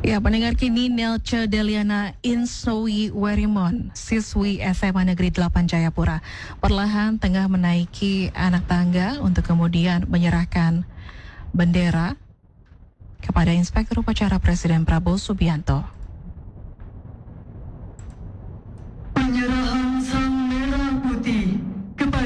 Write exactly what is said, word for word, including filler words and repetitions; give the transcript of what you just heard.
Ya, pendengar kini Nelce Deliana Insowi Werimon, siswi S M A Negeri delapan Jayapura, perlahan tengah menaiki anak tangga untuk kemudian menyerahkan bendera kepada Inspektur Upacara Presiden Prabowo Subianto.